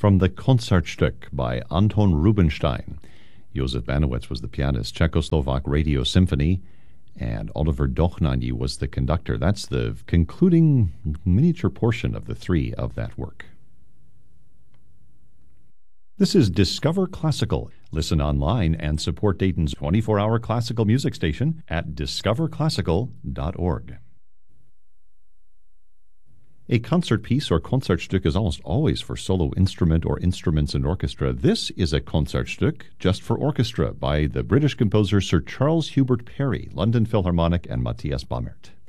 from the Konzertstück by Anton Rubinstein. Josef Banowitz was the pianist, Czechoslovak Radio Symphony, and Oliver Dochnany was the conductor. That's the concluding miniature portion of the three of that work. This is Discover Classical. Listen online and support Dayton's 24-hour classical music station at discoverclassical.org. A concert piece or Konzertstück is almost always for solo instrument or instruments and orchestra. This is a Konzertstück just for orchestra by the British composer Sir Charles Hubert Parry, London Philharmonic, and Matthias Baumert.